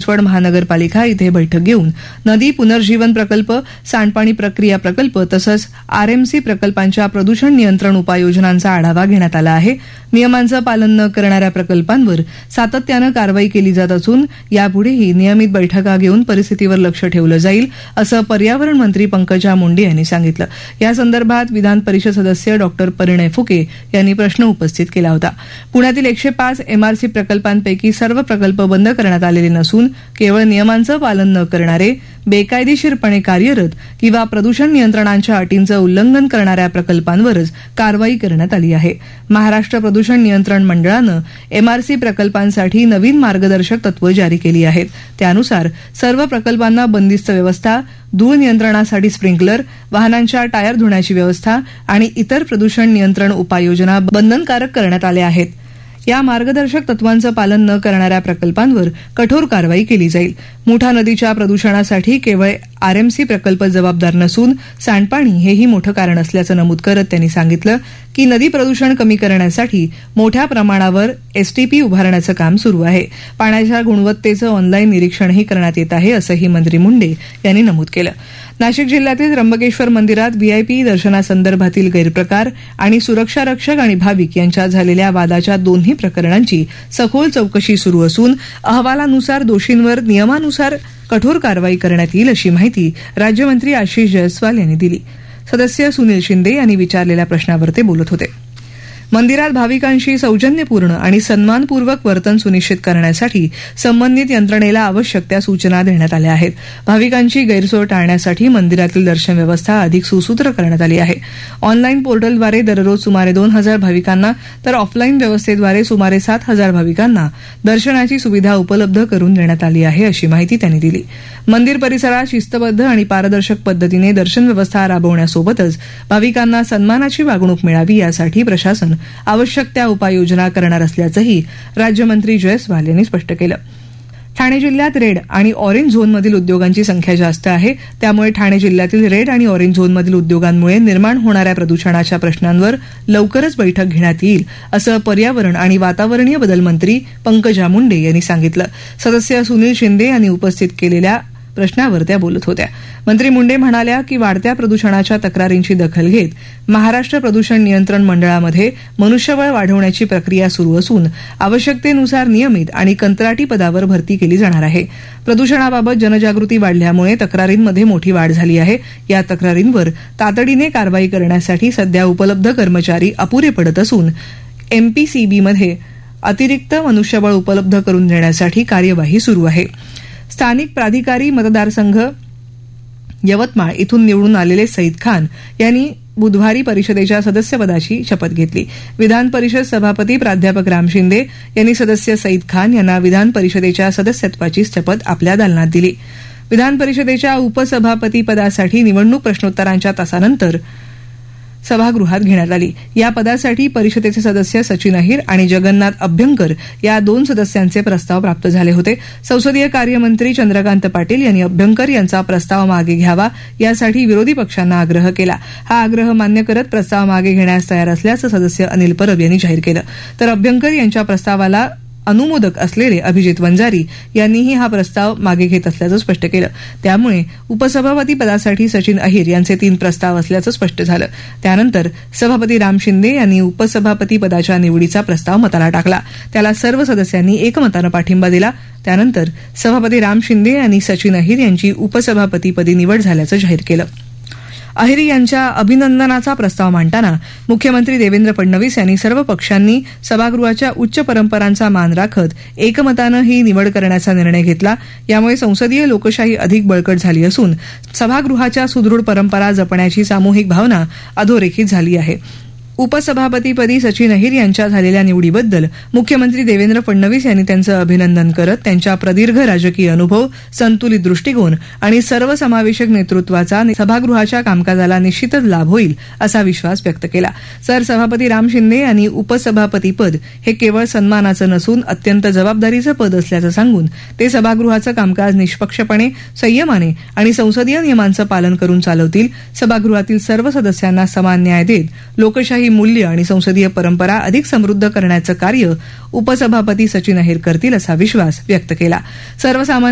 चिंचवड महानगरपालिका इथे बैठक घेऊन नदी पुनर्जीवन प्रकल्प, सांडपाणी प्रक्रिया प्रकल्प तसंच आरएमसी प्रकल्पांच्या प्रदूषण नियंत्रण उपाययोजनांचा आढावा घेण्यात आला आहे. नियमांचं पालन न करणाऱ्या प्रकल्पांवर सातत्यानं कारवाई केली जात असून यापुढेही नियमित बैठका घेऊन परिस्थितीवर लक्ष ठेवलं जाईल असं पर्यावरण मंत्री पंकजा मुंडे यांनी सांगितलं. यासंदर्भात विधान परिषद सदस्य डॉ परिणय फुके यांनी प्रश्न उपस्थित केला होता. पुण्यातील 105 एमआरसी प्रकल्पांपैकी सर्व प्रकल्प बंद करण्यात आलेले नसून केवळ नियमांचं पालन न करणारे, बेकायदेशीरपणे कार्यरत किंवा प्रदूषण नियंत्रणांच्या अटींचं उल्लंघन करणाऱ्या प्रकल्पांवरच कारवाई करण्यात आली आहे. महाराष्ट्र प्रदूषण नियंत्रण मंडळानं एमआरसी प्रकल्पांसाठी नवीन मार्गदर्शक तत्व जारी केली आहेत. त्यानुसार सर्व प्रकल्पांना बंदिस्त व्यवस्था, धूळ नियंत्रणासाठी स्प्रिंकलर, वाहनांच्या टायर धुण्याची व्यवस्था आणि इतर प्रदूषण नियंत्रण उपाययोजना बंधनकारक करण्यात आल्या आहेत. या मार्गदर्शक तत्वांचं पालन न करणाऱ्या प्रकल्पांवर कठोर कारवाई केली जाईल. मुठा नदीच्या प्रदूषणासाठी केवळ आरएमसी प्रकल्प जबाबदार नसून सांडपाणी हेही मोठं कारण असल्याचं नमूद करत त्यांनी सांगितलं की नदी प्रदूषण कमी करण्यासाठी मोठ्या प्रमाणावर एसटीपी उभारण्याचं काम सुरू आहे. पाण्याच्या गुणवत्तेचं ऑनलाईन निरीक्षणही करण्यात येत आहे असंही मंत्री मुंडे यांनी नमूद केलं. नाशिक जिल्ह्यातील त्र्यंबकेश्वर मंदिरात व्हीआयपी दर्शनासंदर्भातील गैरप्रकार आणि सुरक्षा रक्षक आणि भाविक यांच्यात झालेल्या वादाच्या दोन्ही प्रकरणांची सखोल चौकशी सुरू असून अहवालानुसार दोषींवर नियमानुसार कठोर कारवाई करण्यात येईल अशी माहिती राज्यमंत्री आशिष जयस्वाल यांनी दिली. सदस्य सुनील शिंदे यांनी विचारलेल्या प्रश्नावर ते बोलत होते. मंदिरात भाविकांशी सौजन्यपूर्ण आणि सन्मानपूर्वक वर्तन सुनिश्चित करण्यासाठी संबंधित यंत्रणेला आवश्यक त्या सूचना देण्यात आल्या आहेत. भाविकांची गैरसोय टाळण्यासाठी मंदिरातील दर्शन व्यवस्था अधिक सुसूत्र करण्यात आली आहे. ऑनलाईन पोर्टलद्वारे दररोज सुमारे 2,000 भाविकांना तर ऑफलाईन व्यवस्थेद्वारे सुमारे 7,000 भाविकांना दर्शनाची सुविधा उपलब्ध करून देण्यात आली आहे अशी माहिती त्यांनी दिली. मंदिर परिसरात शिस्तबद्ध आणि पारदर्शक पद्धतीने दर्शन व्यवस्था राबवण्यासोबतच भाविकांना सन्मानाची वागणूक मिळावी यासाठी प्रशासन आवश्यक त्या उपाययोजना करणार असल्याचंही राज्यमंत्री जयस्वाल यांनी स्पष्ट केलं. ठाणे जिल्ह्यात रेड आणि ऑरेंज झोनमधील उद्योगांची संख्या जास्त आहे. त्यामुळे ठाणे जिल्ह्यातील रेड आणि ऑरेंज झोनमधील उद्योगांमुळे निर्माण होणाऱ्या प्रदूषणाच्या प्रश्नांवर लवकरच बैठक घेण्यात येईल असं पर्यावरण आणि वातावरणीय बदल मंत्री पंकजा मुंडे यांनी सांगितलं. सदस्य सुनील शिंदे यांनी उपस्थित केलेल्या प्रश्नावर त्या बोलत होत्या. मंत्री मुंडे म्हणाल्या की वाढत्या प्रदूषणाच्या तक्रारींची दखल घेत महाराष्ट्र प्रदूषण नियंत्रण मंडळामध्ये मनुष्यबळ वाढवण्याची प्रक्रिया सुरू असून आवश्यकतेनुसार नियमित आणि कंत्राटी पदावर भरती केली जाणार आहे. प्रदूषणाबाबत जनजागृती वाढल्यामुळे तक्रारींमध्ये मोठी वाढ झाली आहे. या तक्रारींवर तातडीने कारवाई करण्यासाठी सध्या उपलब्ध कर्मचारी अपुरे पडत असून एमपीसीबीमध्ये अतिरिक्त मनुष्यबळ उपलब्ध करून देण्यासाठी कार्यवाही सुरू आहे. स्थानिक प्राधिकारी मतदारसंघ यवतमाळ इथून निवडून आलेले सईद खान यांनी बुधवारी परिषदेच्या सदस्यपदाची शपथ घेतली. विधान परिषद सभापती प्राध्यापक राम शिंदे यांनी सदस्य सईद खान यांना विधान परिषदेच्या सदस्यत्वाची शपथ आपल्या दालनात दिली. विधान परिषदेच्या उपसभापतीपदासाठी निवडणूक प्रश्नोत्तरांच्या तासानंतर सभागृहात घेण्यात आली. या पदासाठी परिषदेचे सदस्य सचिन अहिर आणि जगन्नाथ अभ्यंकर या 2 सदस्यांचे प्रस्ताव प्राप्त झाले होते. संसदीय कार्यमंत्री चंद्रकांत पाटील यांनी अभ्यंकर यांचा प्रस्ताव मागे घ्यावा यासाठी विरोधी पक्षांना आग्रह केला. हा आग्रह मान्य करत प्रस्ताव मागे घेण्यास तयार असल्याचं सदस्य अनिल परब यांनी जाहीर केलं. तर अभ्यंकर यांच्या प्रस्तावाला अनुमोदक असलेले अभिजित वंजारी यांनीही हा प्रस्ताव मागे घेत असल्याचं स्पष्ट केलं. त्यामुळे उपसभापती पदासाठी सचिन अहिर यांचे 3 प्रस्ताव असल्याचं स्पष्ट झालं. त्यानंतर सभापती राम शिंदे यांनी उपसभापती पदाच्या निवडीचा प्रस्ताव मताला टाकला. त्याला सर्व सदस्यांनी एकमतानं पाठिंबा दिला. त्यानंतर सभापती राम शिंदे यांनी सचिन अहिर यांची उपसभापतीपदी निवड झाल्याचं जाहीर केलं. अहिर यांच्या अभिनंदनाचा प्रस्ताव मांडताना मुख्यमंत्री देवेंद्र फडणवीस यांनी सर्व पक्षांनी सभागृहाच्या उच्च परंपरांचा मान राखत एकमतानं ही निवड करण्याचा निर्णय घेतला. यामुळे संसदीय लोकशाही अधिक बळकट झाली असून सभागृहाच्या सुदृढ परंपरा जपण्याची सामूहिक भावना अधोरेखित झाली आहे. उपसभापतीपदी सचिन अहिर यांच्या झालेल्या निवडीबद्दल मुख्यमंत्री देवेंद्र फडणवीस यांनी त्यांचं अभिनंदन करत त्यांच्या प्रदीर्घ राजकीय अनुभव, संतुलित दृष्टिकोन आणि सर्वसमावेशक नेतृत्वाचा सभागृहाच्या कामकाजाला निश्चितच लाभ होईल असा विश्वास व्यक्त केला. तर सभापती राम शिंदे यांनी उपसभापतीपद हे केवळ सन्मानाचं नसून अत्यंत जबाबदारीचं पद असल्याचं सांगून ते सभागृहाचं कामकाज निष्पक्षपणे, संयमाने आणि संसदीय नियमांचं पालन करून चालवतील. सभागृहातील सर्व सदस्यांना समान न्याय देत लोकशाही मूल्य आणि संसदीय परंपरा अधिक समृद्ध करण्याचं कार्य उपसभापती सचिन अहिर करतील असा विश्वास व्यक्त केला. सर्वसामान्य